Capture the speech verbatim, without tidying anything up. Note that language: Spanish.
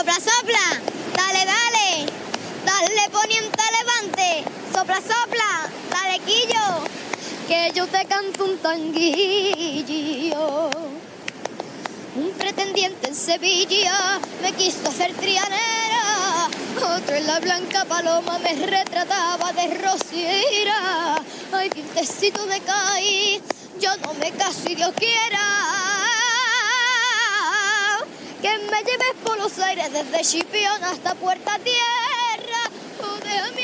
Sopla, sopla, dale, dale, dale poniente, levante, sopla, sopla, dale quillo, que yo te canto un tanguillo. Un pretendiente en Sevilla me quiso hacer trianera, otro en la Blanca Paloma me retrataba de rociera. Ay, vientecito de caí, yo no me caso y Dios quiera que me lleves por los aires desde Chipiona hasta Puerta Tierra. Oh, déjame